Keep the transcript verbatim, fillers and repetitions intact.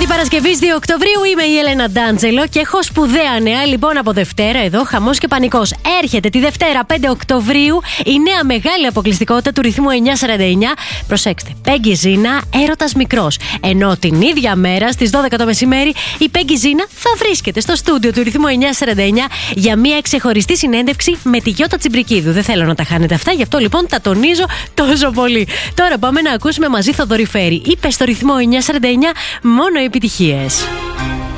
Βράδυ Παρασκευής δύο Οκτωβρίου, είμαι η Έλενα Ντάντζελο και έχω σπουδαία νέα. Λοιπόν, από Δευτέρα εδώ, χαμός και πανικός. Έρχεται τη Δευτέρα πέντε Οκτωβρίου η νέα μεγάλη αποκλειστικότητα του ρυθμού εννιακόσια σαράντα εννιά. Προσέξτε, Πέγγι Ζίνα, έρωτας μικρός. Ενώ την ίδια μέρα στις δώδεκα το μεσημέρι η Πέγγι Ζίνα θα βρίσκεται στο στούντιο του ρυθμού εννιακόσια σαράντα εννιά για μια ξεχωριστή συνέντευξη με τη Γιώτα Τσιμπρικίδου. Δεν θέλω να τα χάνετε αυτά, γι' αυτό λοιπόν τα τονίζω τόσο πολύ. Τώρα πάμε να ακούσουμε μαζί Θοδωρή Φέρη. Είπε στο ρυθμό εννιακόσια σαράντα εννιά μόνο επιτυχίες.